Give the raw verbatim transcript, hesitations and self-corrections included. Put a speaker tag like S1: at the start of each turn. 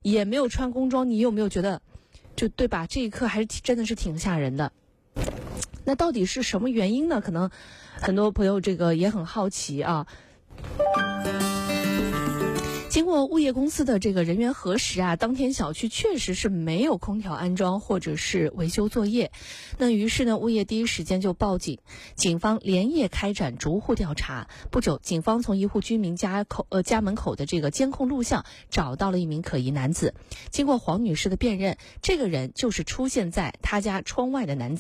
S1: 也没有穿工装，你有没有觉得，就对吧？这一刻还是真的是挺吓人的。那到底是什么原因呢？可能很多朋友这个也很好奇啊。经过物业公司的这个人员核实啊，当天小区确实是没有空调安装或者是维修作业。那于是呢，物业第一时间就报警，警方连夜开展逐户调查。不久，警方从一户居民家口呃家门口的这个监控录像找到了一名可疑男子。经过黄女士的辨认，这个人就是出现在她家窗外的男子。